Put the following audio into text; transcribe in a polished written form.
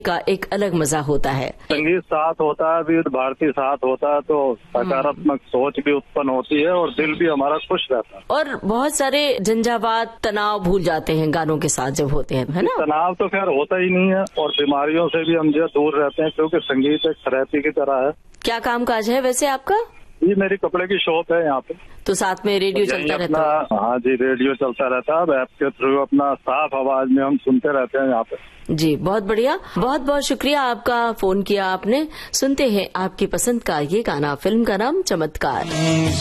का एक अलग मजा होता है। संगीत साथ होता है, विविध भारती साथ होता है तो सकारात्मक सोच भी उत्पन्न होती है और दिल भी हमारा खुश रहता है। और बहुत सारे झंझावात तनाव भूल जाते हैं गानों के साथ जब होते हैं, है ना? तनाव तो खैर होता ही नहीं है और बीमारियों से भी हम जो दूर रहते हैं क्योंकि संगीत एक थेरेपी की तरह है। क्या काम काज है वैसे आपका? जी मेरी कपड़े की शॉप है यहाँ पे। तो साथ में रेडियो चलता रहता है? हाँ जी, रेडियो चलता रहता है। ऐप के थ्रू अपना साफ आवाज में हम सुनते रहते हैं यहाँ पे। जी बहुत बढ़िया, बहुत बहुत शुक्रिया आपका, फोन किया आपने। सुनते हैं आपकी पसंद का ये गाना, फिल्म का नाम चमत्कार।